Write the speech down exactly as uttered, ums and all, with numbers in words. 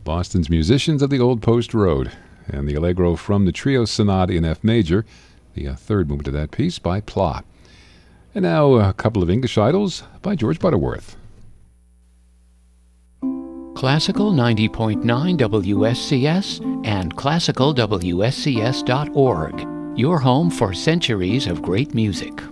Boston's Musicians of the Old Post Road, and the Allegro from the Trio Sonata in F major, the uh, third movement of that piece by Pla. And now a couple of English idols by George Butterworth. Classical ninety point nine W S C S and classical W S C S dot org, your home for centuries of great music.